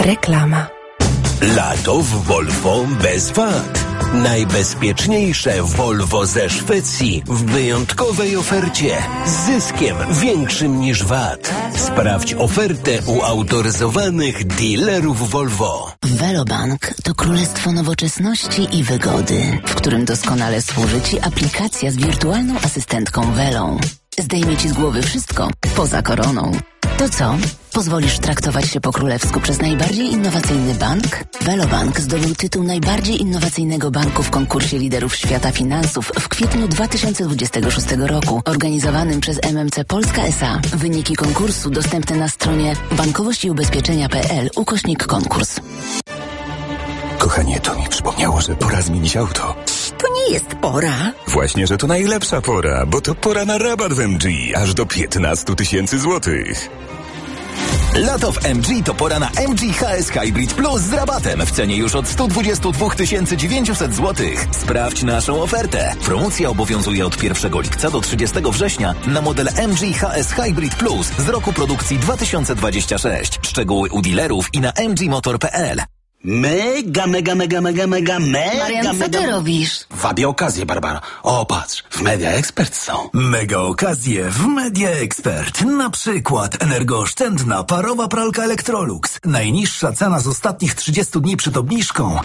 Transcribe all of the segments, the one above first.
Reklama. Lato w Volvo bez VAT. Najbezpieczniejsze Volvo ze Szwecji w wyjątkowej ofercie z zyskiem większym niż VAT. Sprawdź ofertę u autoryzowanych dealerów Volvo. Velobank to królestwo nowoczesności i wygody, w którym doskonale służy Ci aplikacja z wirtualną asystentką Velą. Zdejmie Ci z głowy wszystko poza koroną. To co? Pozwolisz traktować się po królewsku przez najbardziej innowacyjny bank? Velobank zdobył tytuł najbardziej innowacyjnego banku w konkursie liderów świata finansów w kwietniu 2026 roku, organizowanym przez MMC Polska S.A. Wyniki konkursu dostępne na stronie bankowościiubezpieczenia.pl/konkurs. Kochanie, to mi przypomniało, że pora zmienić auto. To nie jest pora. Właśnie, że to najlepsza pora, bo to pora na rabat w MG, aż do 15 000 złotych. Lato w MG to pora na MG HS Hybrid Plus z rabatem w cenie już od 122 900 zł. Sprawdź naszą ofertę. Promocja obowiązuje od 1 lipca do 30 września na model MG HS Hybrid Plus z roku produkcji 2026. Szczegóły u dealerów i na mgmotor.pl. Mega. Marian, co ty robisz? Wabię okazję, Barbara. O, patrz, w Media Expert są. Mega okazje w Media Expert. Na przykład energooszczędna parowa pralka Electrolux. Najniższa cena z ostatnich 30 dni przed obniżką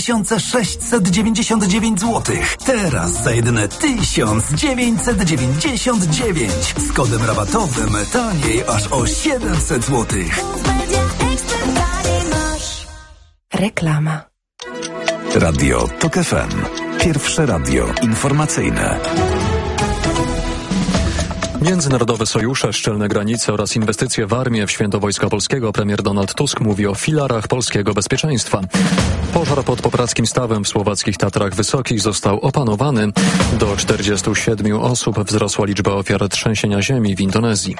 2699 zł. Teraz za jedyne 1999. Z kodem rabatowym taniej aż o 700 zł. Reklama. Radio TOK FM. Pierwsze radio informacyjne. Międzynarodowe sojusze, szczelne granice oraz inwestycje w armię, w święto Wojska Polskiego premier Donald Tusk mówi o filarach polskiego bezpieczeństwa. Pożar pod Popradzkim Stawem w słowackich Tatrach Wysokich został opanowany. Do 47 osób wzrosła liczba ofiar trzęsienia ziemi w Indonezji.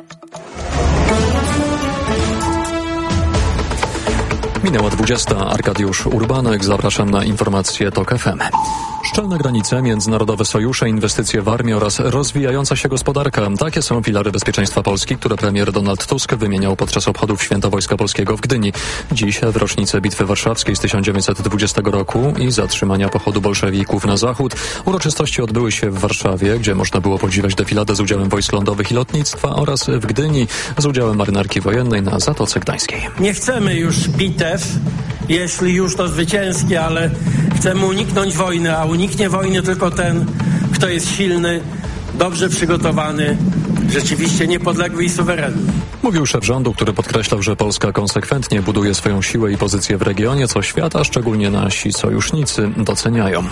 Minęła 20. Arkadiusz Urbanek. Zapraszam na informacje TOK FM. Szczelne granice, międzynarodowe sojusze, inwestycje w armię oraz rozwijająca się gospodarka. Takie są filary bezpieczeństwa Polski, które premier Donald Tusk wymieniał podczas obchodów Święta Wojska Polskiego w Gdyni. Dziś w rocznicę Bitwy Warszawskiej z 1920 roku i zatrzymania pochodu bolszewików na zachód. Uroczystości odbyły się w Warszawie, gdzie można było podziwiać defiladę z udziałem wojsk lądowych i lotnictwa, oraz w Gdyni z udziałem marynarki wojennej na Zatoce Gdańskiej. Nie chcemy już bitew, jeśli już to zwycięskie, ale chcemy uniknąć wojny, a uniknie wojny tylko ten, kto jest silny, dobrze przygotowany, rzeczywiście niepodległy i suwerenny. Mówił szef rządu, który podkreślał, że Polska konsekwentnie buduje swoją siłę i pozycję w regionie, co świat, a szczególnie nasi sojusznicy, doceniają.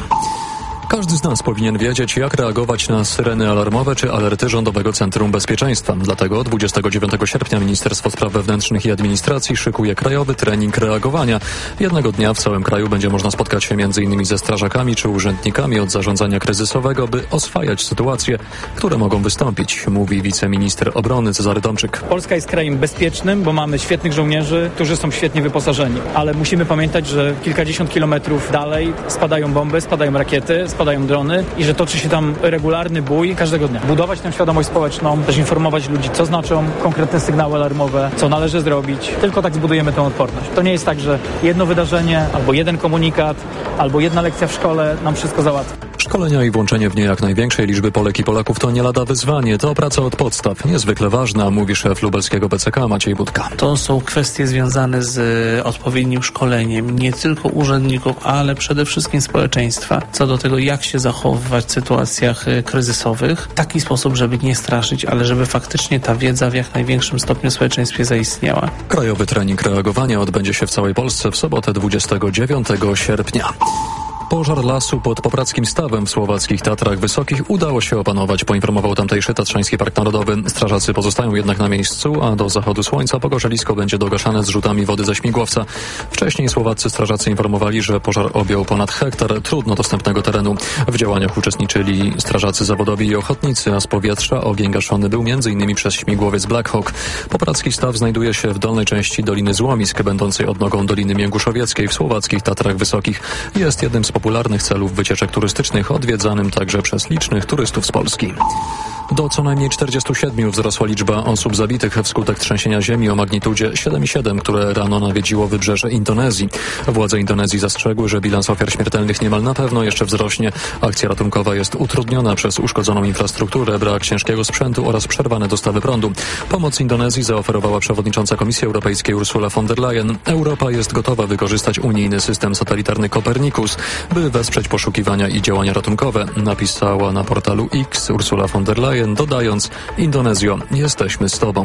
Każdy z nas powinien wiedzieć, jak reagować na syreny alarmowe czy alerty Rządowego Centrum Bezpieczeństwa. Dlatego 29 sierpnia Ministerstwo Spraw Wewnętrznych i Administracji szykuje krajowy trening reagowania. Jednego dnia w całym kraju będzie można spotkać się m.in. ze strażakami czy urzędnikami od zarządzania kryzysowego, by oswajać sytuacje, które mogą wystąpić, mówi wiceminister obrony Cezary Tomczyk. Polska jest krajem bezpiecznym, bo mamy świetnych żołnierzy, którzy są świetnie wyposażeni. Ale musimy pamiętać, że kilkadziesiąt kilometrów dalej spadają bomby, spadają rakiety, spadają drony i że toczy się tam regularny bój każdego dnia. Budować tę świadomość społeczną, też informować ludzi, co znaczą konkretne sygnały alarmowe, co należy zrobić. Tylko tak zbudujemy tę odporność. To nie jest tak, że jedno wydarzenie, albo jeden komunikat, albo jedna lekcja w szkole nam wszystko załatwi. Szkolenia i włączenie w nie jak największej liczby Polek i Polaków to nie lada wyzwanie. To praca od podstaw, niezwykle ważna, mówi szef lubelskiego PCK Maciej Budka. To są kwestie związane z odpowiednim szkoleniem nie tylko urzędników, ale przede wszystkim społeczeństwa co do tego, jak się zachowywać w sytuacjach kryzysowych w taki sposób, żeby nie straszyć, ale żeby faktycznie ta wiedza w jak największym stopniu w społeczeństwie zaistniała. Krajowy trening reagowania odbędzie się w całej Polsce w sobotę 29 sierpnia. Pożar lasu pod Popradzkim Stawem w słowackich Tatrach Wysokich udało się opanować, poinformował tamtejszy Tatrzański Park Narodowy. Strażacy pozostają jednak na miejscu, a do zachodu słońca pogorzelisko będzie dogaszane zrzutami wody ze śmigłowca. Wcześniej słowaccy strażacy informowali, że pożar objął ponad hektar trudno dostępnego terenu. W działaniach uczestniczyli strażacy zawodowi i ochotnicy, a z powietrza ogień gaszony był m.in. przez śmigłowiec Black Hawk. Popradzki Staw znajduje się w dolnej części Doliny Złomisk, będącej odnogą Doliny Mięguszowieckiej w słowackich Tatrach Wysokich. Jest jednym z popularnych celów wycieczek turystycznych, odwiedzanym także przez licznych turystów z Polski. Do co najmniej 47 wzrosła liczba osób zabitych wskutek trzęsienia ziemi o magnitudzie 7,7, które rano nawiedziło wybrzeże Indonezji. Władze Indonezji zastrzegły, że bilans ofiar śmiertelnych niemal na pewno jeszcze wzrośnie. Akcja ratunkowa jest utrudniona przez uszkodzoną infrastrukturę, brak ciężkiego sprzętu oraz przerwane dostawy prądu. Pomoc Indonezji zaoferowała przewodnicząca Komisji Europejskiej Ursula von der Leyen. Europa jest gotowa wykorzystać unijny system satelitarny Copernicus, by wesprzeć poszukiwania i działania ratunkowe, napisała na portalu X Ursula von der Leyen, dodając: Indonezjo, jesteśmy z Tobą.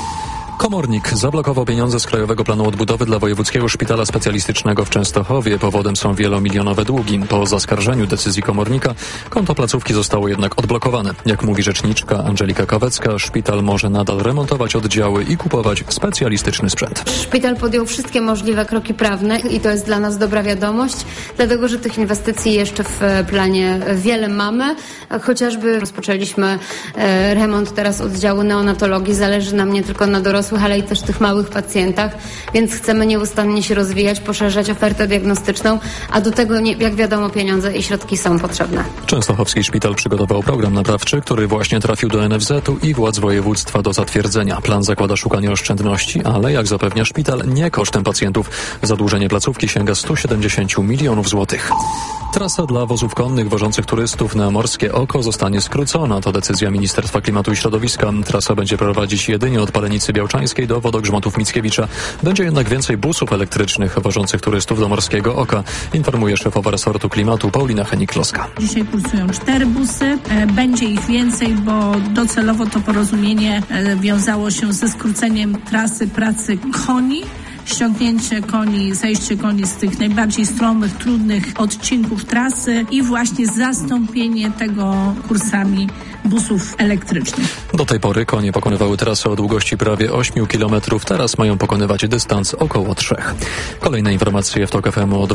Komornik zablokował pieniądze z Krajowego Planu Odbudowy dla Wojewódzkiego Szpitala Specjalistycznego w Częstochowie. Powodem są wielomilionowe długi. Po zaskarżeniu decyzji komornika konto placówki zostało jednak odblokowane. Jak mówi rzeczniczka Angelika Kawecka, szpital może nadal remontować oddziały i kupować specjalistyczny sprzęt. Szpital podjął wszystkie możliwe kroki prawne i to jest dla nas dobra wiadomość, dlatego że tych inwestycji jeszcze w planie wiele mamy. Chociażby rozpoczęliśmy remont teraz oddziału neonatologii. Zależy nam nie tylko na dorosłych, ale i też tych małych pacjentach, więc chcemy nieustannie się rozwijać, poszerzać ofertę diagnostyczną, a do tego, jak wiadomo, pieniądze i środki są potrzebne. Częstochowski szpital przygotował program naprawczy, który właśnie trafił do NFZ-u i władz województwa do zatwierdzenia. Plan zakłada szukanie oszczędności, ale jak zapewnia szpital, nie kosztem pacjentów. Zadłużenie placówki sięga 170 milionów złotych. Trasa dla wozów konnych wożących turystów na Morskie Oko zostanie skrócona. To decyzja Ministerstwa Klimatu i Środowiska. Trasa będzie prowadzić jedynie od Palenicy Białczańskiej do Wodogrzmotów Mickiewicza. Będzie jednak więcej busów elektrycznych wożących turystów do Morskiego Oka, informuje szefowa resortu klimatu Paulina Henik-Kloska. Dzisiaj kursują 4 busy. Będzie ich więcej, bo docelowo to porozumienie wiązało się ze skróceniem trasy pracy koni. Ściągnięcie koni, zejście koni z tych najbardziej stromych, trudnych odcinków trasy i właśnie zastąpienie tego kursami busów elektrycznych. Do tej pory konie pokonywały trasę o długości prawie 8 km, teraz mają pokonywać dystans około 3. Kolejne informacje w TOK FM o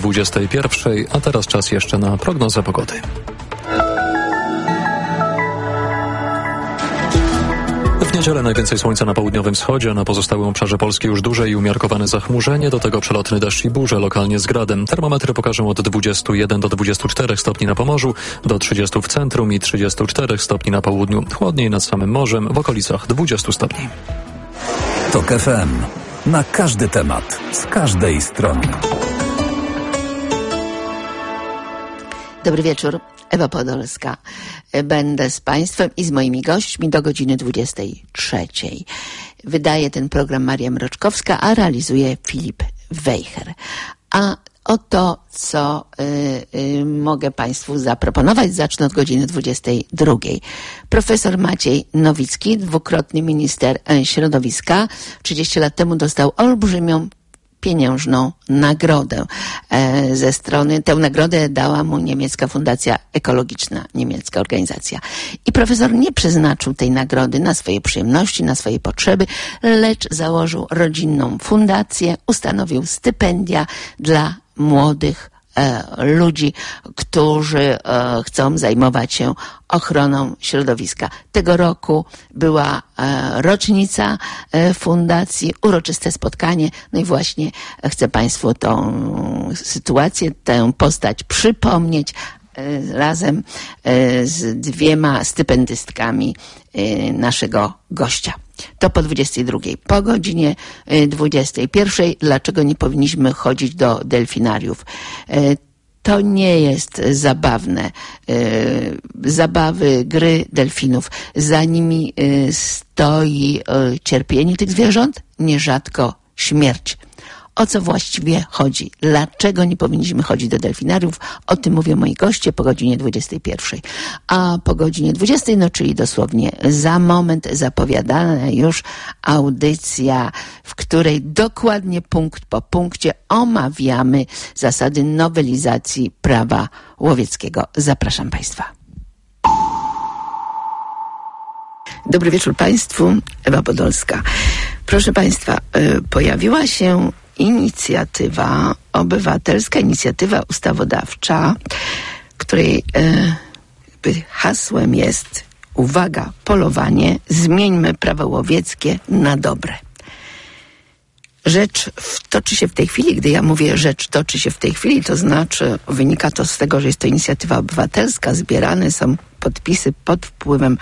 21, a teraz czas jeszcze na prognozę pogody. W niedzielę najwięcej słońca na południowym wschodzie, na pozostałym obszarze Polski już duże i umiarkowane zachmurzenie, do tego przelotny deszcz i burze, lokalnie z gradem. Termometry pokażą od 21 do 24 stopni na Pomorzu, do 30 w centrum i 34 stopni na południu. Chłodniej nad samym morzem, w okolicach 20 stopni. TOK FM. Na każdy temat, z każdej strony. Dobry wieczór. Ewa Podolska. Będę z Państwem i z moimi gośćmi do godziny 23. Wydaje ten program Maria Mroczkowska, a realizuje Filip Wejher. A oto, co mogę Państwu zaproponować. Zacznę od godziny 22. Profesor Maciej Nowicki, dwukrotny minister środowiska, 30 lat temu dostał olbrzymią pieniężną nagrodę ze strony, tę nagrodę dała mu niemiecka fundacja ekologiczna, niemiecka organizacja. I profesor nie przeznaczył tej nagrody na swoje przyjemności, na swoje potrzeby, lecz założył rodzinną fundację, ustanowił stypendia dla młodych ludzi, którzy chcą zajmować się ochroną środowiska. Tego roku była rocznica fundacji, uroczyste spotkanie. No i właśnie chcę Państwu tą sytuację, tę postać przypomnieć razem z 2 stypendystkami naszego gościa. To po 22. Po godzinie 21. Dlaczego nie powinniśmy chodzić do delfinariów? To nie jest zabawne. Zabawy, gry delfinów. Za nimi stoi cierpienie tych zwierząt, nierzadko śmierć. O co właściwie chodzi? Dlaczego nie powinniśmy chodzić do delfinariów? O tym mówią moi goście po godzinie 21. A po godzinie 20, no czyli dosłownie za moment, zapowiadana już audycja, w której dokładnie punkt po punkcie omawiamy zasady nowelizacji prawa łowieckiego. Zapraszam Państwa. Dobry wieczór Państwu, Ewa Podolska. Proszę Państwa, pojawiła się inicjatywa obywatelska, inicjatywa ustawodawcza, której hasłem jest, uwaga, polowanie, zmieńmy prawo łowieckie na dobre. rzecz toczy się w tej chwili. Gdy ja mówię rzecz toczy się w tej chwili, to znaczy wynika to z tego, że jest to inicjatywa obywatelska, zbierane są podpisy pod wpływem,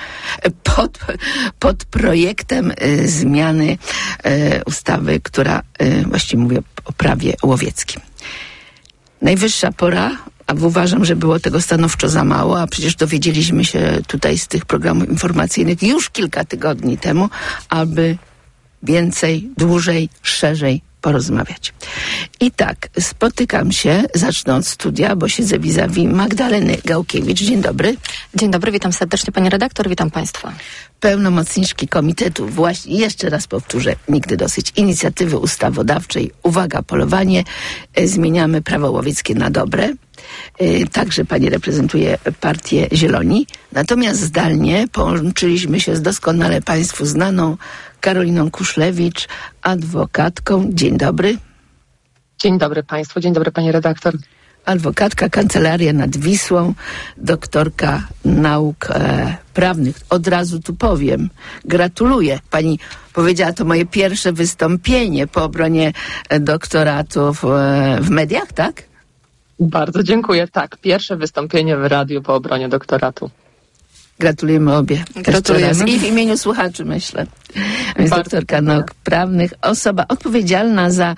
pod projektem zmiany ustawy, która, właściwie mówię o prawie łowieckim. Najwyższa pora, a uważam, że było tego stanowczo za mało, a przecież dowiedzieliśmy się tutaj z tych programów informacyjnych już kilka tygodni temu, aby więcej, dłużej, szerzej porozmawiać. I tak, spotykam się, zacznę od studia, bo siedzę vis-a-vis Magdaleny Gałkiewicz. Dzień dobry. Dzień dobry, witam serdecznie pani redaktor, witam państwa. Pełnomocniczki Komitetu, właśnie jeszcze raz powtórzę, nigdy dosyć, inicjatywy ustawodawczej, uwaga, polowanie, zmieniamy prawo łowieckie na dobre. Także pani reprezentuje partię Zieloni. Natomiast zdalnie połączyliśmy się z doskonale państwu znaną Karoliną Kuszlewicz, adwokatką. Dzień dobry. Dzień dobry państwu, dzień dobry pani redaktor. Adwokatka, Kancelaria nad Wisłą, doktorka nauk prawnych. Od razu tu powiem, gratuluję. Pani powiedziała, to moje pierwsze wystąpienie po obronie doktoratu w mediach, tak? Bardzo dziękuję. Tak, pierwsze wystąpienie w radiu po obronie doktoratu. Gratulujemy obie. Gratulujemy. I w imieniu słuchaczy, myślę. Jest doktorka nauk prawnych, osoba odpowiedzialna za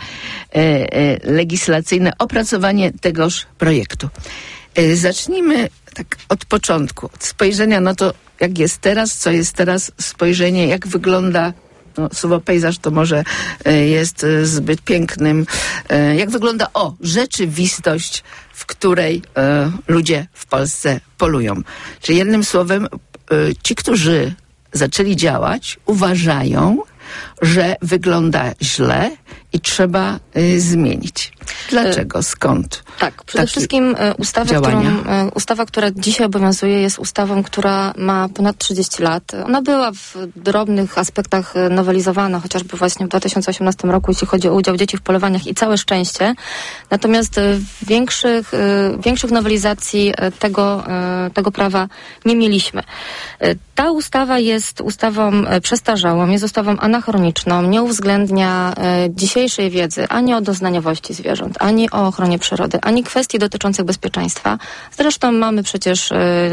legislacyjne opracowanie tegoż projektu. Zacznijmy tak od początku, od spojrzenia na to, jak jest teraz, co jest teraz, spojrzenie, jak wygląda, no, słowo pejzaż to może jest zbyt pięknym, jak wygląda rzeczywistość, w której ludzie w Polsce polują. Czyli jednym słowem, ci, którzy zaczęli działać, uważają, że wygląda źle i trzeba zmienić. Dlaczego? Skąd? Tak, przede wszystkim ustawa, która dzisiaj obowiązuje, jest ustawą, która ma ponad 30 lat. Ona była w drobnych aspektach nowelizowana, chociażby właśnie w 2018 roku, jeśli chodzi o udział dzieci w polowaniach i całe szczęście. Natomiast większych nowelizacji tego prawa nie mieliśmy. Ta ustawa jest ustawą przestarzałą, jest ustawą anachroniczną, nie uwzględnia dzisiejszej wiedzy ani o doznaniowości zwierząt, ani o ochronie przyrody, ani kwestii dotyczących bezpieczeństwa. Zresztą mamy przecież,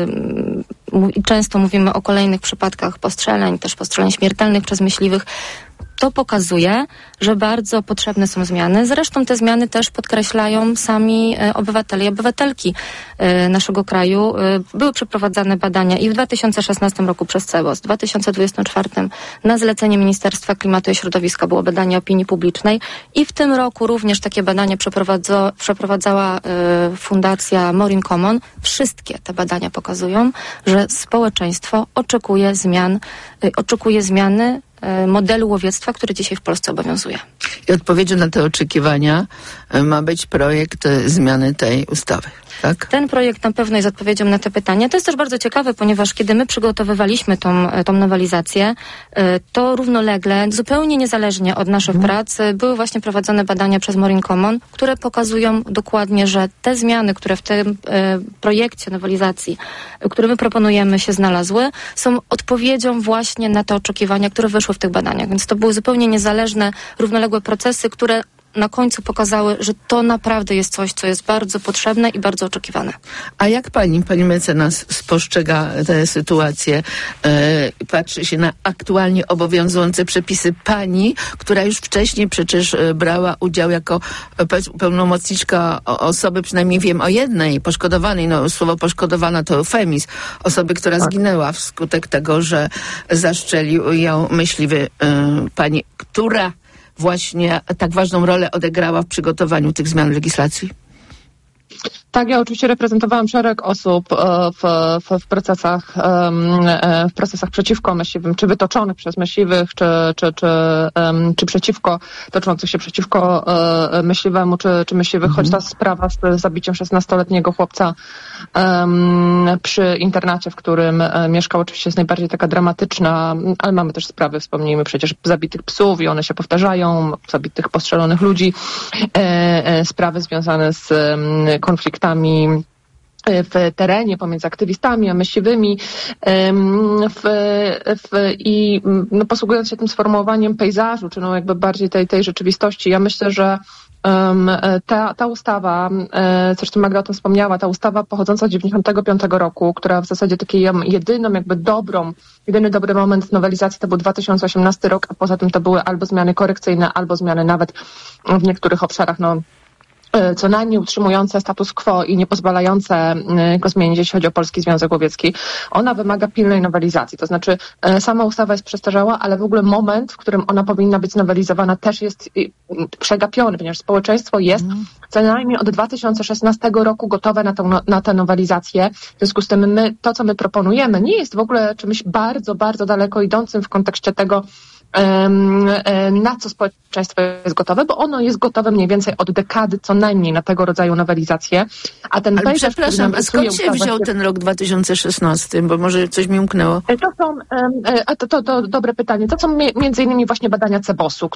często mówimy o kolejnych przypadkach postrzeleń, też postrzeleń śmiertelnych przez myśliwych. To pokazuje, że bardzo potrzebne są zmiany. Zresztą te zmiany też podkreślają sami obywatele i obywatelki naszego kraju. Były przeprowadzane badania i w 2016 roku przez CEBOS, w 2024 na zlecenie Ministerstwa Klimatu i Środowiska było badanie opinii publicznej i w tym roku również takie badanie przeprowadzała Fundacja Morin Common. Wszystkie te badania pokazują, że społeczeństwo oczekuje zmiany modelu łowiectwa, który dzisiaj w Polsce obowiązuje. I odpowiedzią na te oczekiwania ma być projekt zmiany tej ustawy, tak? Ten projekt na pewno jest odpowiedzią na te pytania. To jest też bardzo ciekawe, ponieważ kiedy my przygotowywaliśmy tą nowelizację, to równolegle, zupełnie niezależnie od naszych prac, były właśnie prowadzone badania przez Morin Common, które pokazują dokładnie, że te zmiany, które w tym projekcie nowelizacji, który my proponujemy, się znalazły, są odpowiedzią właśnie na te oczekiwania, które wyszły w tych badaniach. Więc to były zupełnie niezależne, równoległe procesy, które na końcu pokazały, że to naprawdę jest coś, co jest bardzo potrzebne i bardzo oczekiwane. A jak pani mecenas spostrzega tę sytuację? Patrzy się na aktualnie obowiązujące przepisy pani, która już wcześniej przecież brała udział jako pełnomocniczka osoby, przynajmniej wiem o jednej poszkodowanej, no słowo poszkodowana to eufemizm, osoby, która zginęła wskutek tego, że zaszczelił ją myśliwy. Pani, która właśnie tak ważną rolę odegrała w przygotowaniu tych zmian legislacji? Tak, ja oczywiście reprezentowałam szereg osób w procesach przeciwko myśliwym, czy wytoczonych przez myśliwych, czy przeciwko, toczących się przeciwko myśliwemu, czy myśliwych, choć ta sprawa z zabiciem 16-letniego chłopca przy internacie, w którym mieszkał, oczywiście jest najbardziej taka dramatyczna, ale mamy też sprawy, wspomnijmy przecież, zabitych psów i one się powtarzają, zabitych, postrzelonych ludzi, sprawy związane z konfliktami w terenie pomiędzy aktywistami a myśliwymi i posługując się tym sformułowaniem pejzażu, czy jakby bardziej tej rzeczywistości, ja myślę, że ta ustawa, zresztą Magda o tym wspomniała, ta ustawa pochodząca z 95 roku, która w zasadzie jedyny dobry moment nowelizacji to był 2018 rok, a poza tym to były albo zmiany korekcyjne, albo zmiany nawet w niektórych obszarach co najmniej utrzymujące status quo i nie pozwalające go zmienić, jeśli chodzi o Polski Związek Łowiecki. Ona wymaga pilnej nowelizacji, to znaczy sama ustawa jest przestarzała, ale w ogóle moment, w którym ona powinna być znowelizowana, też jest przegapiony, ponieważ społeczeństwo jest co najmniej od 2016 roku gotowe na tę nowelizację. W związku z tym to, co my proponujemy, nie jest w ogóle czymś bardzo, bardzo daleko idącym w kontekście tego, na co społeczeństwo jest gotowe, bo ono jest gotowe mniej więcej od dekady co najmniej na tego rodzaju nowelizacje. A ten ale przepraszam, a skąd się wziął ten rok 2016? Bo może coś mi umknęło. To dobre pytanie. To są między innymi właśnie badania CBOS-u,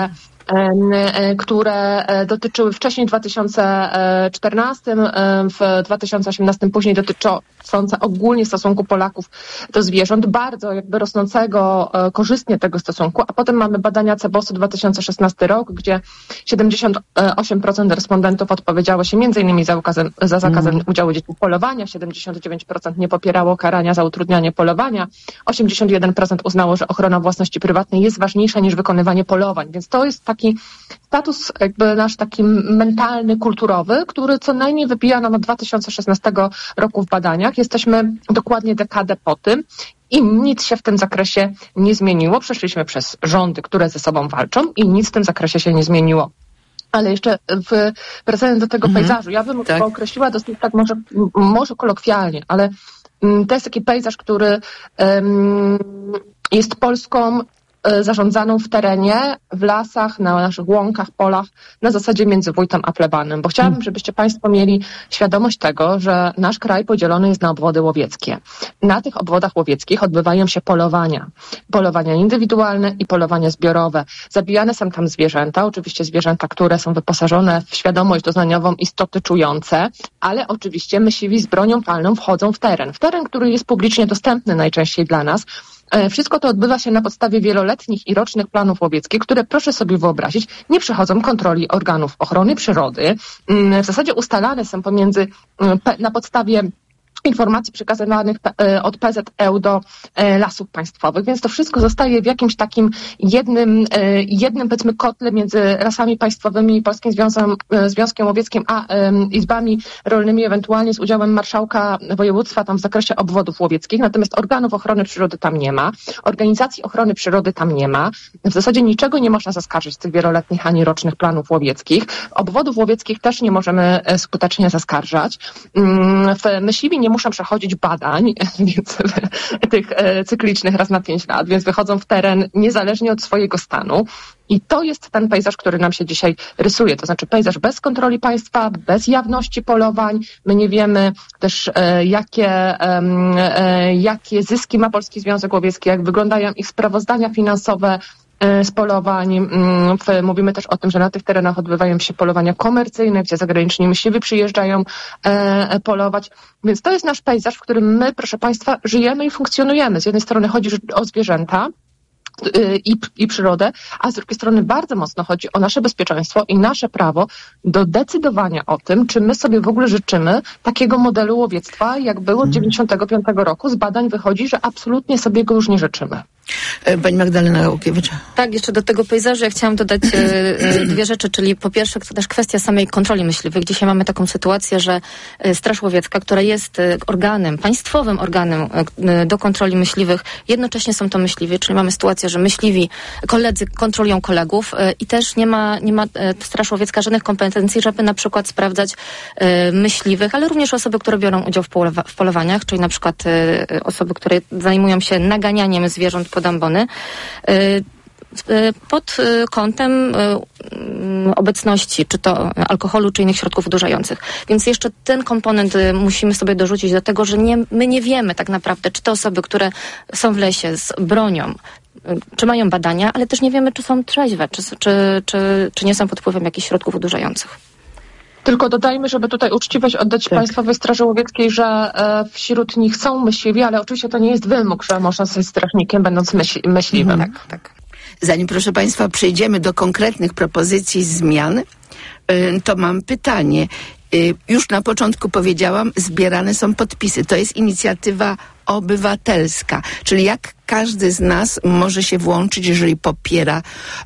które dotyczyły wcześniej w 2014, w 2018 później dotyczące ogólnie stosunku Polaków do zwierząt, bardzo jakby rosnącego korzystnie tego stosunku, a potem mamy badania CBOS-u 2016 rok, gdzie 78% respondentów odpowiedziało się między innymi za zakazem udziału dzieci w polowaniu, 79% nie popierało karania za utrudnianie polowania, 81% uznało, że ochrona własności prywatnej jest ważniejsza niż wykonywanie polowań, więc to jest taki status jakby nasz taki mentalny, kulturowy, który co najmniej wybija nam od 2016 roku w badaniach. Jesteśmy dokładnie dekadę po tym i nic się w tym zakresie nie zmieniło. Przeszliśmy przez rządy, które ze sobą walczą i nic w tym zakresie się nie zmieniło. Ale jeszcze wracając do tego pejzażu, ja bym to określiła dosyć tak może kolokwialnie, ale to jest taki pejzaż, który jest Polską zarządzaną w terenie, w lasach, na naszych łąkach, polach, na zasadzie między wójtem a plebanem. Bo chciałabym, żebyście Państwo mieli świadomość tego, że nasz kraj podzielony jest na obwody łowieckie. Na tych obwodach łowieckich odbywają się polowania. Polowania indywidualne i polowania zbiorowe. Zabijane są tam zwierzęta, oczywiście zwierzęta, które są wyposażone w świadomość doznaniową, istoty czujące, ale oczywiście myśliwi z bronią palną wchodzą w teren, który jest publicznie dostępny najczęściej dla nas. Wszystko to odbywa się na podstawie wieloletnich i rocznych planów łowieckich, które, proszę sobie wyobrazić, nie przechodzą kontroli organów ochrony przyrody. W zasadzie ustalane są na podstawie informacji przekazywanych od PZŁ do Lasów Państwowych, więc to wszystko zostaje w jakimś takim jednym powiedzmy kotle między Lasami Państwowymi i Polskim Związkiem Łowieckim a izbami rolnymi, ewentualnie z udziałem marszałka województwa tam w zakresie obwodów łowieckich, natomiast organów ochrony przyrody tam nie ma, organizacji ochrony przyrody tam nie ma, w zasadzie niczego nie można zaskarżyć z tych wieloletnich ani rocznych planów łowieckich. Obwodów łowieckich też nie możemy skutecznie zaskarżać. Myśliwi nie muszą przechodzić badań, więc tych cyklicznych raz na 5 lat, więc wychodzą w teren niezależnie od swojego stanu. I to jest ten pejzaż, który nam się dzisiaj rysuje. To znaczy pejzaż bez kontroli państwa, bez jawności polowań. My nie wiemy też, jakie zyski ma Polski Związek Łowiecki, jak wyglądają ich sprawozdania finansowe z polowań. Mówimy też o tym, że na tych terenach odbywają się polowania komercyjne, gdzie zagraniczni myśliwi przyjeżdżają polować. Więc to jest nasz pejzaż, w którym my, proszę Państwa, żyjemy i funkcjonujemy. Z jednej strony chodzi o zwierzęta i przyrodę, a z drugiej strony bardzo mocno chodzi o nasze bezpieczeństwo i nasze prawo do decydowania o tym, czy my sobie w ogóle życzymy takiego modelu łowiectwa, jak było od 95 roku. Z badań wychodzi, że absolutnie sobie go już nie życzymy. Pani Magdalena Łukiewicz. Tak, jeszcze do tego pejzażu ja chciałam dodać dwie rzeczy, czyli po pierwsze to też kwestia samej kontroli myśliwych. Dzisiaj mamy taką sytuację, że Straż Łowiecka, która jest państwowym organem do kontroli myśliwych, jednocześnie są to myśliwi, czyli mamy sytuację, że koledzy kontrolują kolegów i też nie ma Straż Łowiecka żadnych kompetencji, żeby na przykład sprawdzać myśliwych, ale również osoby, które biorą udział w polowaniach, czyli na przykład osoby, które zajmują się naganianiem zwierząt pod ambony, pod kątem obecności, czy to alkoholu, czy innych środków odurzających. Więc jeszcze ten komponent musimy sobie dorzucić do tego, że my nie wiemy tak naprawdę, czy te osoby, które są w lesie z bronią, czy mają badania, ale też nie wiemy, czy są trzeźwe, czy nie są pod wpływem jakichś środków odurzających. Tylko dodajmy, żeby tutaj uczciwość oddać Państwowej Straży Łowieckiej, że wśród nich są myśliwi, ale oczywiście to nie jest wymóg, że można zostać strażnikiem, będąc myśliwym. Tak. Zanim, proszę Państwa, przejdziemy do konkretnych propozycji zmian, to mam pytanie. Już na początku powiedziałam, zbierane są podpisy. To jest inicjatywa obywatelska, czyli jak każdy z nas może się włączyć, jeżeli popiera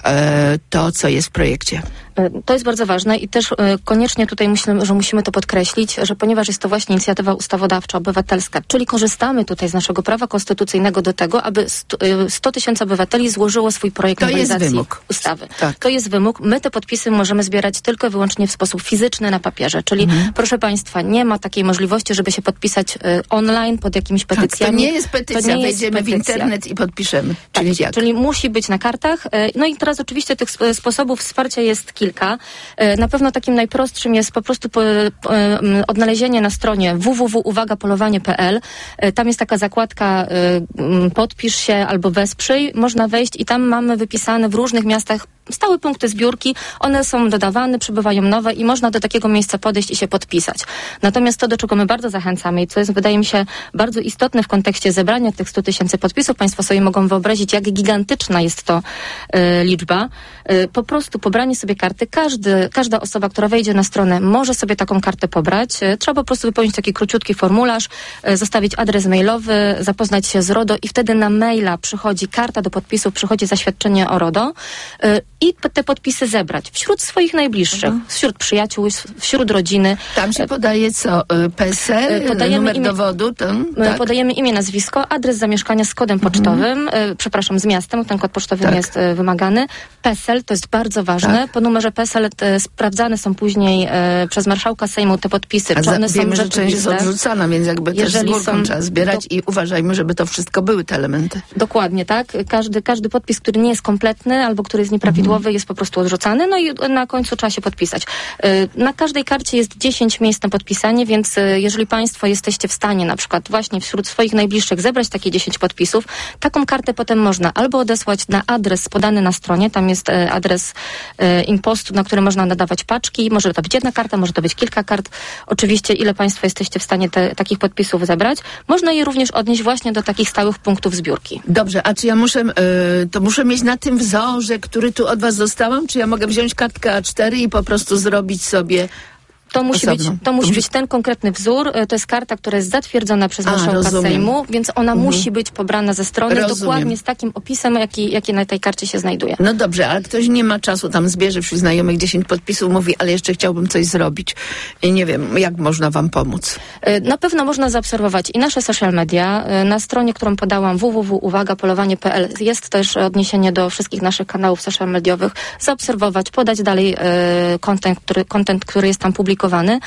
to, co jest w projekcie. To jest bardzo ważne i też koniecznie tutaj myślę, że musimy to podkreślić, że ponieważ jest to właśnie inicjatywa ustawodawcza, obywatelska, czyli korzystamy tutaj z naszego prawa konstytucyjnego do tego, aby 100 000 obywateli złożyło swój projekt nowelizacji ustawy. Tak. To jest wymóg. My te podpisy możemy zbierać tylko i wyłącznie w sposób fizyczny na papierze, czyli proszę Państwa, nie ma takiej możliwości, żeby się podpisać online pod jakimiś petycjami. To nie jest petycja, wejdziemy w internet i podpiszemy. Czyli musi być na kartach. No i teraz oczywiście tych sposobów wsparcia jest kilka. Na pewno takim najprostszym jest po prostu odnalezienie na stronie www.uwagapolowanie.pl. Tam jest taka zakładka podpisz się albo wesprzyj. Można wejść i tam mamy wypisane w różnych miastach stałe punkty zbiórki, one są dodawane, przybywają nowe i można do takiego miejsca podejść i się podpisać. Natomiast to, do czego my bardzo zachęcamy i co jest, wydaje mi się, bardzo istotne w kontekście zebrania tych 100 000 podpisów, Państwo sobie mogą wyobrazić, jak gigantyczna jest to liczba. Po prostu pobranie sobie karty. Każda osoba, która wejdzie na stronę, może sobie taką kartę pobrać. Trzeba po prostu wypełnić taki króciutki formularz, zostawić adres mailowy, zapoznać się z RODO i wtedy na maila przychodzi karta do podpisu, przychodzi zaświadczenie o RODO i te podpisy zebrać wśród swoich najbliższych, wśród przyjaciół, wśród rodziny. Tam się podaje co? PESEL, numer dowodu? Podajemy imię, nazwisko, adres zamieszkania z kodem pocztowym, z miastem, ten kod pocztowy nie jest wymagany. PESEL, to jest bardzo ważne. Po numerze PESEL sprawdzane są później przez marszałka Sejmu te podpisy. Czy one wiemy, są że część jest odrzucana, więc jakby też z górką trzeba zbierać i uważajmy, żeby to wszystko były te elementy. Dokładnie, tak. Każdy podpis, który nie jest kompletny albo który jest nieprawidłowy, jest po prostu odrzucany, no i na końcu trzeba się podpisać. Na każdej karcie jest 10 miejsc na podpisanie, więc jeżeli Państwo jesteście w stanie na przykład właśnie wśród swoich najbliższych zebrać takie 10 podpisów, taką kartę potem można albo odesłać na adres podany na stronie, tam jest adres impostu, na który można nadawać paczki, może to być jedna karta, może to być kilka kart. Oczywiście, ile Państwo jesteście w stanie takich podpisów zebrać, można je również odnieść właśnie do takich stałych punktów zbiórki. Dobrze, a czy ja muszę mieć na tym wzorze, który tu od Was dostałam, czy ja mogę wziąć kartkę A4 i po prostu zrobić sobie To musi być ten konkretny wzór. To jest karta, która jest zatwierdzona przez marszałka Sejmu, więc ona musi być pobrana ze strony dokładnie z takim opisem, jaki na tej karcie się znajduje. No dobrze, ale ktoś nie ma czasu, tam zbierze wśród znajomych 10 podpisów, mówi, ale jeszcze chciałbym coś zrobić. I nie wiem, jak można Wam pomóc? Na pewno można zaobserwować i nasze social media. Na stronie, którą podałam, www.uwagapolowanie.pl jest też odniesienie do wszystkich naszych kanałów social mediowych. Zaobserwować, podać dalej content, który jest tam publikowany.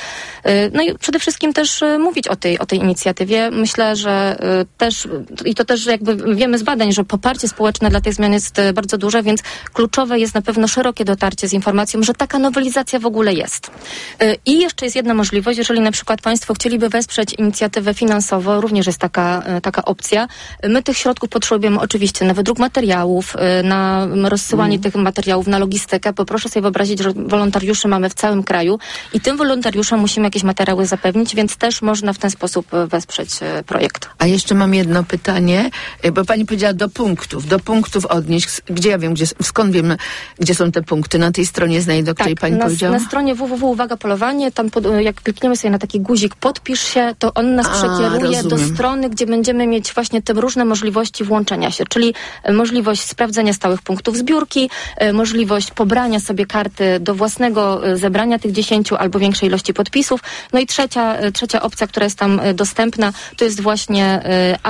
No i przede wszystkim też mówić o tej inicjatywie. Myślę, że też, i to też jakby wiemy z badań, że poparcie społeczne dla tej zmiany jest bardzo duże, więc kluczowe jest na pewno szerokie dotarcie z informacją, że taka nowelizacja w ogóle jest. I jeszcze jest jedna możliwość, jeżeli na przykład Państwo chcieliby wesprzeć inicjatywę finansowo, również jest taka opcja. My tych środków potrzebujemy oczywiście na wydruk materiałów, na rozsyłanie tych materiałów, na logistykę, bo proszę sobie wyobrazić, że wolontariuszy mamy w całym kraju i tym wolontariuszom musimy jakieś materiały zapewnić, więc też można w ten sposób wesprzeć projekt. A jeszcze mam jedno pytanie, bo Pani powiedziała do punktów odnieść. Gdzie ja wiem, skąd wiem, gdzie są te punkty? Na tej stronie znajdę, o której Pani powiedziała? Na stronie www.uwagapolowanie, tam jak klikniemy sobie na taki guzik podpisz się, to on nas przekieruje do strony, gdzie będziemy mieć właśnie te różne możliwości włączenia się, czyli możliwość sprawdzenia stałych punktów zbiórki, możliwość pobrania sobie karty do własnego zebrania tych 10 albo większej ilości podpisów. No i trzecia opcja, która jest tam dostępna, to jest właśnie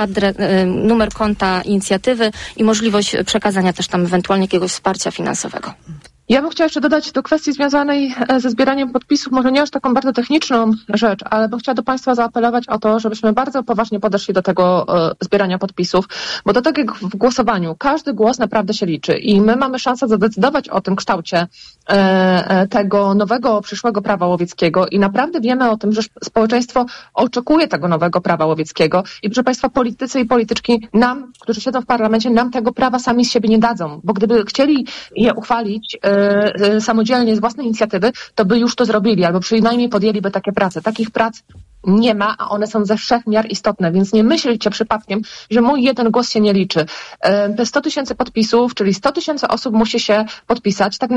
numer konta inicjatywy i możliwość przekazania też tam ewentualnie jakiegoś wsparcia finansowego. Ja bym chciała jeszcze dodać do kwestii związanej ze zbieraniem podpisów, może nie aż taką bardzo techniczną rzecz, ale bym chciała do Państwa zaapelować o to, żebyśmy bardzo poważnie podeszli do tego zbierania podpisów, bo to tak jak w głosowaniu, każdy głos naprawdę się liczy i my mamy szansę zadecydować o tym kształcie tego nowego przyszłego prawa łowieckiego i naprawdę wiemy o tym, że społeczeństwo oczekuje tego nowego prawa łowieckiego i proszę Państwa, politycy i polityczki nam, którzy siedzą w parlamencie, nam tego prawa sami z siebie nie dadzą, bo gdyby chcieli je uchwalić samodzielnie, z własnej inicjatywy, to by już to zrobili, albo przynajmniej podjęliby takie prace. Takich prac nie ma, a one są ze wszech miar istotne, więc nie myślcie przypadkiem, że mój jeden głos się nie liczy. Te 100 000 podpisów, czyli 100 000 osób musi się podpisać. Tak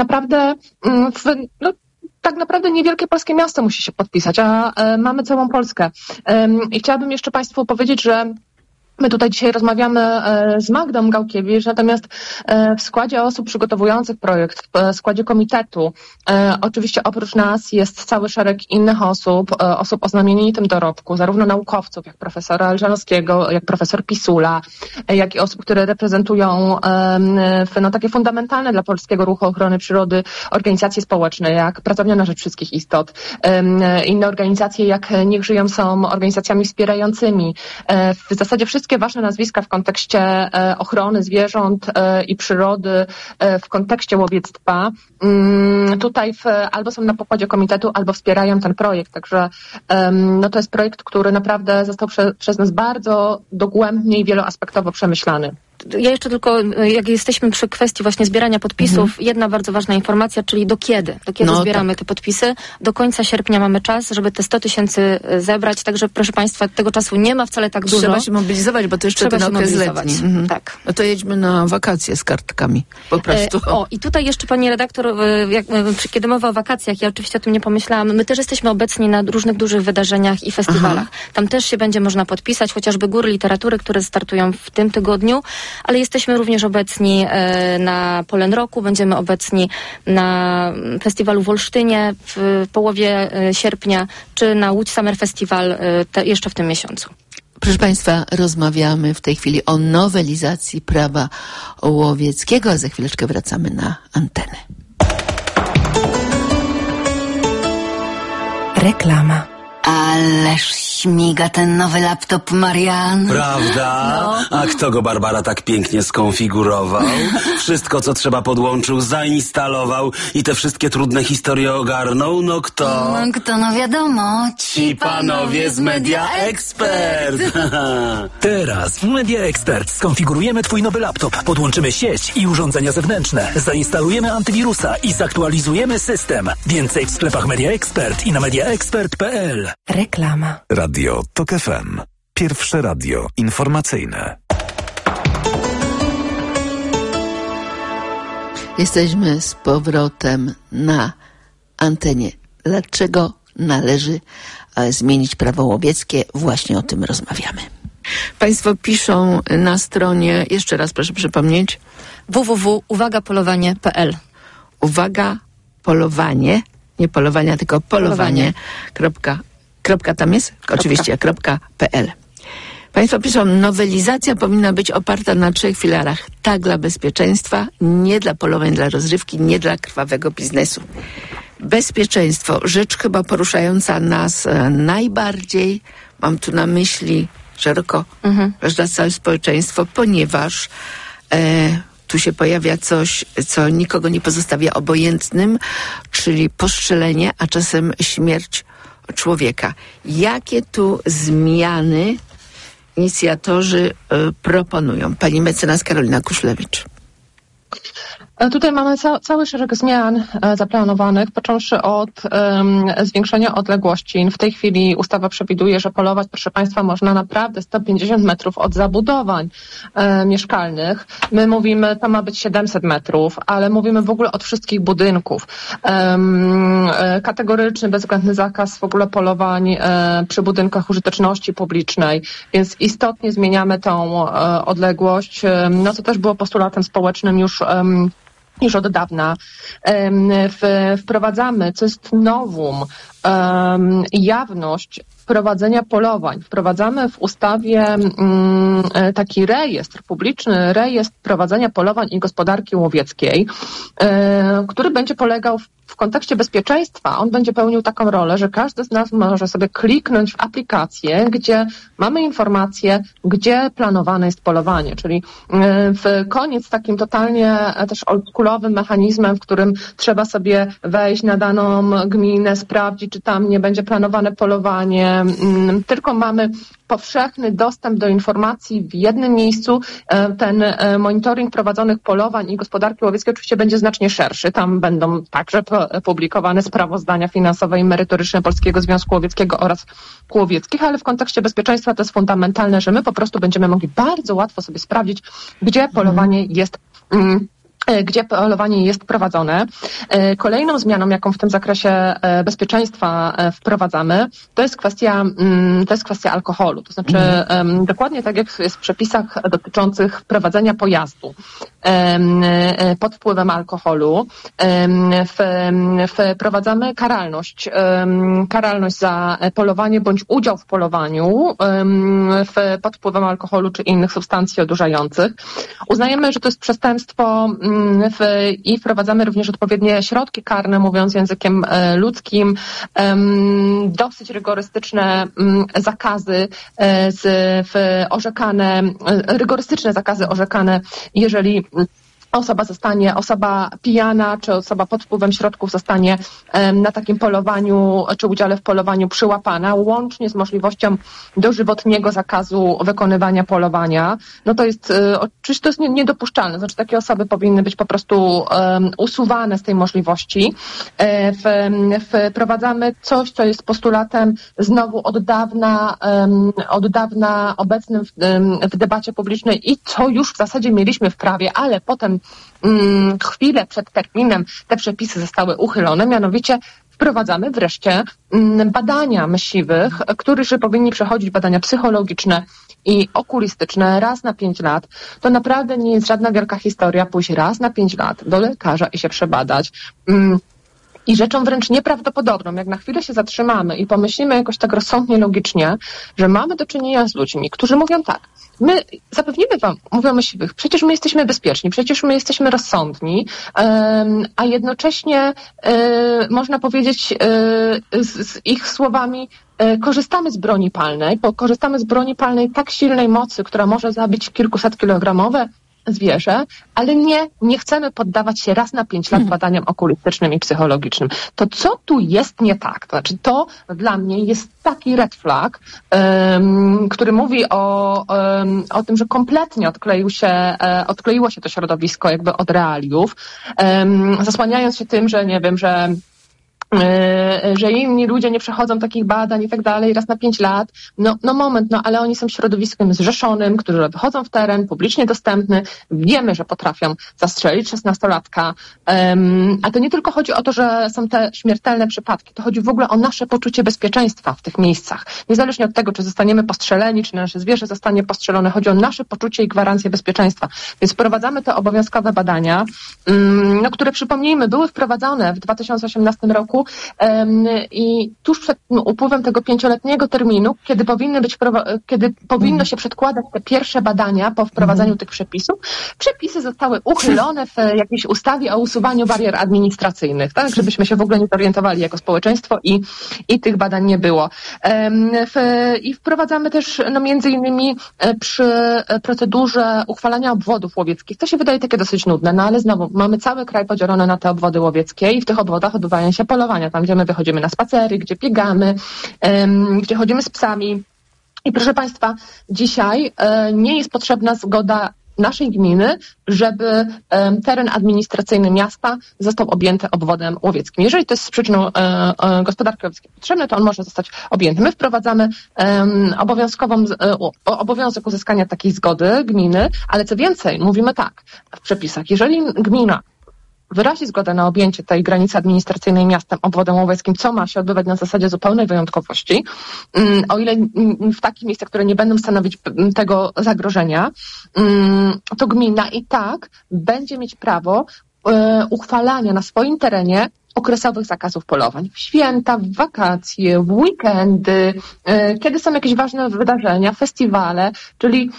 naprawdę niewielkie polskie miasto musi się podpisać, a mamy całą Polskę. I chciałabym jeszcze Państwu powiedzieć, że my tutaj dzisiaj rozmawiamy z Magdą Gałkiewicz, natomiast w składzie osób przygotowujących projekt, w składzie komitetu, oczywiście oprócz nas jest cały szereg innych osób o znamienitym dorobku, zarówno naukowców, jak profesora Elżanowskiego, jak profesor Pisula, jak i osób, które reprezentują takie fundamentalne dla polskiego ruchu ochrony przyrody organizacje społeczne, jak Pracownia na Rzecz Wszystkich Istot. Inne organizacje, jak Niech Żyją, są organizacjami wspierającymi. W zasadzie wszystkie ważne nazwiska w kontekście ochrony zwierząt i przyrody, w kontekście łowiectwa, tutaj albo są na pokładzie komitetu, albo wspierają ten projekt. Także to jest projekt, który naprawdę został przez nas bardzo dogłębnie i wieloaspektowo przemyślany. Ja jeszcze tylko, jak jesteśmy przy kwestii właśnie zbierania podpisów, jedna bardzo ważna informacja, czyli do kiedy zbieramy te podpisy. Do końca sierpnia mamy czas, żeby te 100 000 zebrać, także proszę Państwa, tego czasu nie ma wcale tak dużo. Trzeba się mobilizować, bo to jeszcze ten okres letni. Tak. No to jedźmy na wakacje z kartkami, po prostu. I tutaj jeszcze pani redaktor, kiedy mowa o wakacjach, ja oczywiście o tym nie pomyślałam, my też jesteśmy obecni na różnych dużych wydarzeniach i festiwalach. Tam też się będzie można podpisać, chociażby Góry Literatury, które startują w tym tygodniu, ale jesteśmy również obecni na Polen Roku, będziemy obecni na festiwalu w Olsztynie w połowie sierpnia, czy na Łódź Summer Festival jeszcze w tym miesiącu. Proszę Państwa, rozmawiamy w tej chwili o nowelizacji prawa łowieckiego, a za chwileczkę wracamy na antenę. Reklama. Ależ śmiga ten nowy laptop, Marian. Prawda? No. A kto go, Barbara, tak pięknie skonfigurował? Wszystko, co trzeba, podłączył, zainstalował i te wszystkie trudne historie ogarnął? No kto? No wiadomo, ci panowie z Media Expert. Teraz w Media Expert skonfigurujemy Twój nowy laptop, podłączymy sieć i urządzenia zewnętrzne, zainstalujemy antywirusa i zaktualizujemy system. Więcej w sklepach Media Expert i na mediaexpert.pl. Reklama. Radio TOK FM. Pierwsze radio informacyjne. Jesteśmy z powrotem na antenie. Dlaczego należy zmienić prawo łowieckie? Właśnie o tym rozmawiamy. Państwo piszą na stronie, jeszcze raz proszę przypomnieć, www.uwagapolowanie.pl. Uwaga, polowanie, nie polowania, tylko polowanie. Kropka tam jest? Oczywiście, .pl. Państwo piszą, nowelizacja powinna być oparta na 3 filarach. Tak, dla bezpieczeństwa, nie dla polowań, dla rozrywki, nie dla krwawego biznesu. Bezpieczeństwo, rzecz chyba poruszająca nas najbardziej, mam tu na myśli szeroko, każde całe społeczeństwo, ponieważ tu się pojawia coś, co nikogo nie pozostawia obojętnym, czyli postrzelenie, a czasem śmierć człowieka. Jakie tu zmiany inicjatorzy proponują? Pani mecenas Karolina Kuszlewicz. Tutaj mamy cały szereg zmian zaplanowanych, począwszy od zwiększenia odległości. W tej chwili ustawa przewiduje, że polować, proszę Państwa, można naprawdę 150 metrów od zabudowań mieszkalnych. My mówimy, to ma być 700 metrów, ale mówimy w ogóle od wszystkich budynków. Kategoryczny, bezwzględny zakaz w ogóle polowań przy budynkach użyteczności publicznej, więc istotnie zmieniamy tą odległość. No to też było postulatem społecznym już od dawna. Wprowadzamy, co jest novum, jawność prowadzenia polowań. Wprowadzamy w ustawie taki rejestr, publiczny rejestr prowadzenia polowań i gospodarki łowieckiej, który będzie polegał w kontekście bezpieczeństwa. On będzie pełnił taką rolę, że każdy z nas może sobie kliknąć w aplikację, gdzie mamy informację, gdzie planowane jest polowanie, czyli w koniec takim totalnie też oldschoolowym mechanizmem, w którym trzeba sobie wejść na daną gminę, sprawdzić, czy tam nie będzie planowane polowanie, tylko mamy powszechny dostęp do informacji w jednym miejscu, ten monitoring prowadzonych polowań i gospodarki łowieckiej oczywiście będzie znacznie szerszy. Tam będą także publikowane sprawozdania finansowe i merytoryczne Polskiego Związku Łowieckiego oraz kół łowieckich, ale w kontekście bezpieczeństwa to jest fundamentalne, że my po prostu będziemy mogli bardzo łatwo sobie sprawdzić, gdzie polowanie jest prowadzone. Kolejną zmianą, jaką w tym zakresie bezpieczeństwa wprowadzamy, to jest kwestia alkoholu. To znaczy dokładnie tak jak jest w przepisach dotyczących prowadzenia pojazdu pod wpływem alkoholu, wprowadzamy karalność za polowanie bądź udział w polowaniu pod wpływem alkoholu czy innych substancji odurzających. Uznajemy, że to jest przestępstwo i wprowadzamy również odpowiednie środki karne, mówiąc językiem ludzkim, dosyć rygorystyczne zakazy rygorystyczne zakazy orzekane, jeżeli osoba pijana czy osoba pod wpływem środków zostanie na takim polowaniu czy udziale w polowaniu przyłapana, łącznie z możliwością dożywotniego zakazu wykonywania polowania. No to jest oczywiście to jest niedopuszczalne. Znaczy takie osoby powinny być po prostu usuwane z tej możliwości. Wprowadzamy coś, co jest postulatem znowu od dawna obecnym w debacie publicznej i co już w zasadzie mieliśmy w prawie, ale potem chwilę przed terminem te przepisy zostały uchylone, mianowicie wprowadzamy wreszcie badania myśliwych, którzy powinni przechodzić badania psychologiczne i okulistyczne raz na 5 lat. To naprawdę nie jest żadna wielka historia pójść raz na 5 lat do lekarza i się przebadać. I rzeczą wręcz nieprawdopodobną, jak na chwilę się zatrzymamy i pomyślimy jakoś tak rozsądnie, logicznie, że mamy do czynienia z ludźmi, którzy mówią tak, my zapewnimy wam, mówią myśliwych, przecież my jesteśmy bezpieczni, przecież my jesteśmy rozsądni, a jednocześnie można powiedzieć z ich słowami, korzystamy z broni palnej, bo korzystamy z broni palnej tak silnej mocy, która może zabić kilkusetkilogramowe zwierzę, ale nie chcemy poddawać się raz na 5 lat badaniom okulistycznym i psychologicznym. To co tu jest nie tak? To znaczy to dla mnie jest taki red flag, który mówi o tym, że kompletnie odkleiło się to środowisko jakby od realiów, zasłaniając się tym, że nie wiem, że inni ludzie nie przechodzą takich badań i tak dalej, raz na 5 lat. Ale oni są środowiskiem zrzeszonym, którzy wychodzą w teren, publicznie dostępny. Wiemy, że potrafią zastrzelić 16-latka. A to nie tylko chodzi o to, że są te śmiertelne przypadki. To chodzi w ogóle o nasze poczucie bezpieczeństwa w tych miejscach. Niezależnie od tego, czy zostaniemy postrzeleni, czy nasze zwierzę zostanie postrzelone. Chodzi o nasze poczucie i gwarancję bezpieczeństwa. Więc wprowadzamy te obowiązkowe badania, które przypomnijmy, były wprowadzone w 2018 roku i tuż przed upływem tego 5-letniego terminu, kiedy powinno się przedkładać te pierwsze badania po wprowadzaniu tych przepisów, przepisy zostały uchylone w jakiejś ustawie o usuwaniu barier administracyjnych, tak, żebyśmy się w ogóle nie zorientowali jako społeczeństwo i tych badań nie było. I wprowadzamy też między innymi przy procedurze uchwalania obwodów łowieckich. To się wydaje takie dosyć nudne, ale znowu mamy cały kraj podzielony na te obwody łowieckie i w tych obwodach odbywają się polowania, tam gdzie my wychodzimy na spacery, gdzie biegamy, gdzie chodzimy z psami. I proszę Państwa, dzisiaj nie jest potrzebna zgoda naszej gminy, żeby teren administracyjny miasta został objęty obwodem łowieckim. Jeżeli to jest z przyczyną gospodarki łowieckiej potrzebne, to on może zostać objęty. My wprowadzamy obowiązek uzyskania takiej zgody gminy, ale co więcej, mówimy tak w przepisach, jeżeli gmina wyrazi zgodę na objęcie tej granicy administracyjnej miastem, obwodem łowieckim, co ma się odbywać na zasadzie zupełnej wyjątkowości, o ile w takich miejscach, które nie będą stanowić tego zagrożenia, to gmina i tak będzie mieć prawo uchwalania na swoim terenie okresowych zakazów polowań. W święta, w wakacje, w weekendy, kiedy są jakieś ważne wydarzenia, festiwale, czyli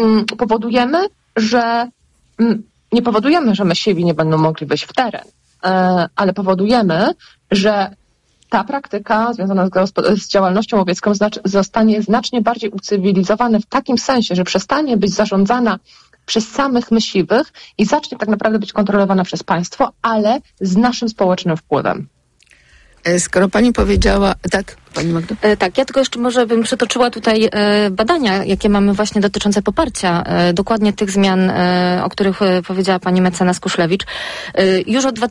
nie powodujemy, że myśliwi nie będą mogli wejść w teren, ale powodujemy, że ta praktyka związana z działalnością łowiecką zostanie znacznie bardziej ucywilizowana w takim sensie, że przestanie być zarządzana przez samych myśliwych i zacznie tak naprawdę być kontrolowana przez państwo, ale z naszym społecznym wpływem. Skoro pani powiedziała, tak Pani Magdo? Tak, ja tylko jeszcze może bym przytoczyła tutaj badania, jakie mamy właśnie dotyczące poparcia dokładnie tych zmian, o których powiedziała pani mecenas Kuszlewicz. Już od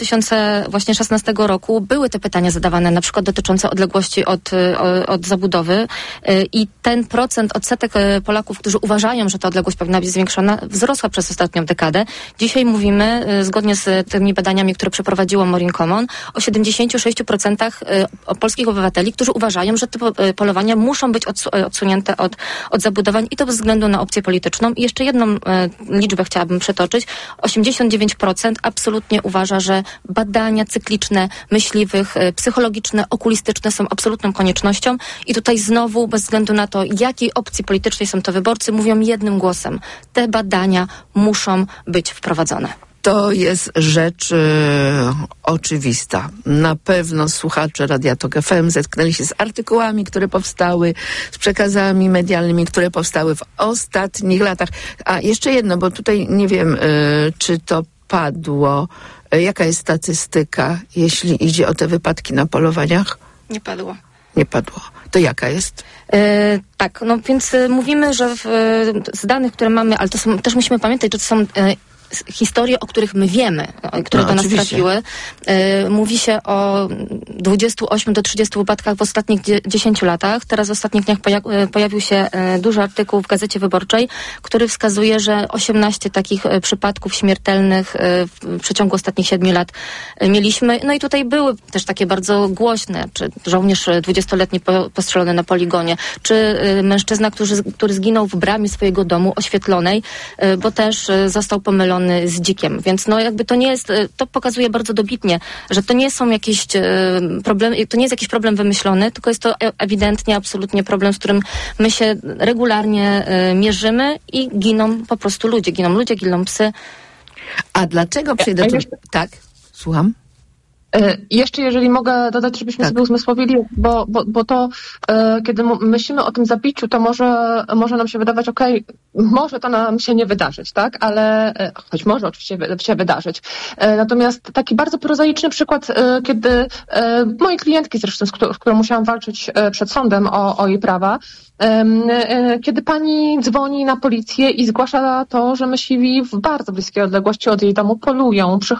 2016 roku były te pytania zadawane, na przykład dotyczące odległości od zabudowy i ten odsetek Polaków, którzy uważają, że ta odległość powinna być zwiększona, wzrosła przez ostatnią dekadę. Dzisiaj mówimy, zgodnie z tymi badaniami, które przeprowadziło Morin Common, o 76% polskich obywateli, którzy uważają, że te polowania muszą być odsunięte od zabudowań i to bez względu na opcję polityczną. I jeszcze jedną liczbę chciałabym przytoczyć. 89% absolutnie uważa, że badania cykliczne myśliwych, psychologiczne, okulistyczne są absolutną koniecznością i tutaj znowu, bez względu na to, jakiej opcji politycznej są to wyborcy, mówią jednym głosem. Te badania muszą być wprowadzone. To jest rzecz oczywista. Na pewno słuchacze Radia Tok FM zetknęli się z artykułami, które powstały, z przekazami medialnymi, które powstały w ostatnich latach. A jeszcze jedno, bo tutaj nie wiem, czy to padło. Jaka jest statystyka, jeśli idzie o te wypadki na polowaniach? Nie padło. Nie padło. To jaka jest? Tak, no więc mówimy, że z danych, które mamy, ale to są, też musimy pamiętać, że to są historie, o których my wiemy, które do nas trafiły. Mówi się o 28 do 30 wypadkach w ostatnich 10 latach. Teraz w ostatnich dniach pojawił się duży artykuł w Gazecie Wyborczej, który wskazuje, że 18 takich przypadków śmiertelnych w przeciągu ostatnich 7 lat mieliśmy. No i tutaj były też takie bardzo głośne, czy żołnierz 20-letni postrzelony na poligonie, czy mężczyzna, który zginął w bramie swojego domu oświetlonej, bo też został pomylony z dzikiem. Więc no jakby to nie jest, to pokazuje bardzo dobitnie, że to nie są jakieś problemy, to nie jest jakiś problem wymyślony, tylko jest to ewidentnie, absolutnie problem, z którym my się regularnie mierzymy i giną po prostu ludzie, giną psy. A dlaczego przejdę tu? Tak, słucham. Jeszcze, jeżeli mogę dodać, żebyśmy sobie uzmysłowili, bo to, kiedy myślimy o tym zabiciu, to może nam się wydawać, może to nam się nie wydarzyć, tak? Ale, choć może oczywiście się wydarzyć. Natomiast taki bardzo prozaiczny przykład, kiedy mojej klientki zresztą, z którą musiałam walczyć przed sądem o jej prawa, kiedy pani dzwoni na policję i zgłasza to, że myśliwi w bardzo bliskiej odległości od jej domu polują,